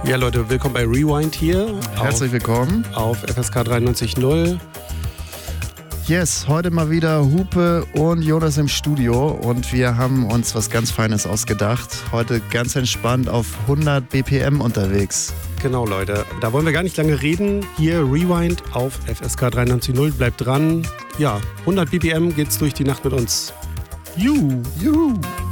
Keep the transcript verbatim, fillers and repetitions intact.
Ja Leute, willkommen bei Rewind hier. Herzlich auf, willkommen. Auf F S K dreiundneunzig null. Yes, heute mal wieder Hupe und Jonas im Studio und wir haben uns was ganz Feines ausgedacht. Heute ganz entspannt auf hundert B P M unterwegs. Genau Leute, da wollen wir gar nicht lange reden. Hier Rewind auf F S K dreiundneunzig null, bleibt dran. Ja, hundert B P M geht's durch die Nacht mit uns. Juhu! Juhu!